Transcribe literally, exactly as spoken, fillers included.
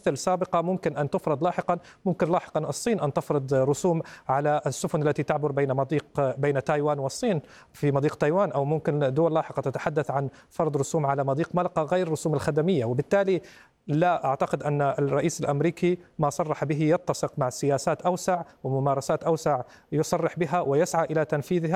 تمثل سابقة ممكن أن تفرض لاحقا، ممكن لاحقا الصين أن تفرض رسوم على السفن التي تعبر بين مضيق بين تايوان والصين في مضيق تايوان، أو ممكن دول لاحقة تتحدث عن فرض رسوم على مضيق ملقا غير الرسوم الخدمية. وبالتالي لا أعتقد أن الرئيس الأمريكي ما صرح به يتسق مع سياسات أوسع وممارسات أوسع يصرح بها ويسعى إلى تنفيذها.